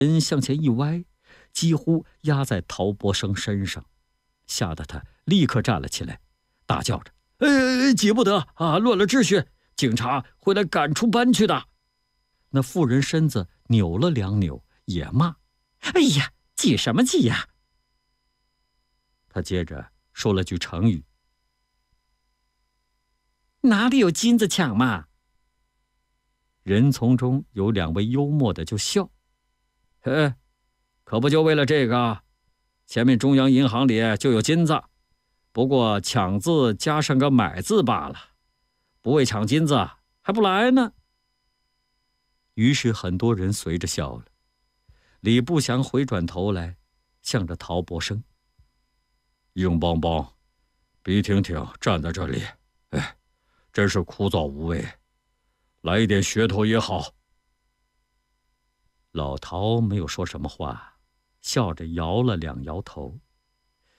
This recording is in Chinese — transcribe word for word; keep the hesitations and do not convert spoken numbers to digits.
人向前一歪，几乎压在陶博生身上，吓得他立刻站了起来，大叫着：“呃，急不得啊，乱了秩序，警察会来赶出班去的。”那妇人身子扭了两扭，也骂：“哎呀，急什么急呀！”他接着说了句成语：“哪里有金子抢嘛？”人丛中有两位幽默的就笑：“嘿，可不就为了这个？前面中央银行里就有金子，不过抢字加上个买字罢了，不为抢金子还不来呢。”于是很多人随着笑了。李不祥回转头来，向着陶博生：“硬邦邦、笔挺挺站在这里，哎，真是枯燥无味，来一点噱头也好。”老陶没有说什么话，笑着摇了两摇头。